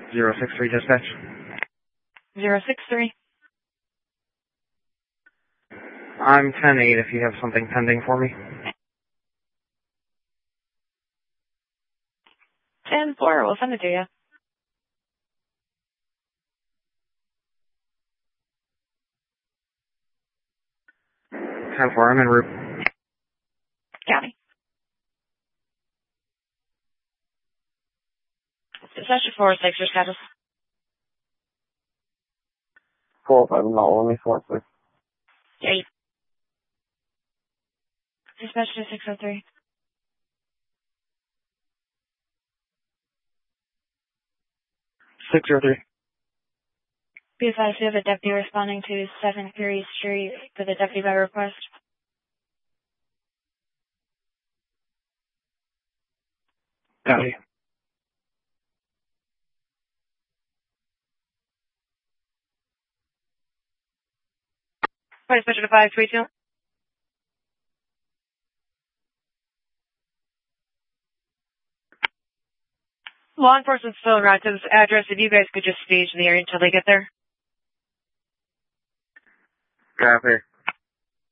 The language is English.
063 dispatch. 063. I'm 10-8 if you have something pending for me. 10-4, we'll send it to you. 10-4, I'm en route. County. Dispatcher 4-6, your status. 4-5, I'm not only 4-6. Yeah. Dispatcher 603. 603. Be advised, we have a deputy responding to 7th Fury Street for the deputy by request. Copy. Dispatcher to 532. Law enforcement's still en route to this address. If you guys could just stage in the area until they get there. Copy.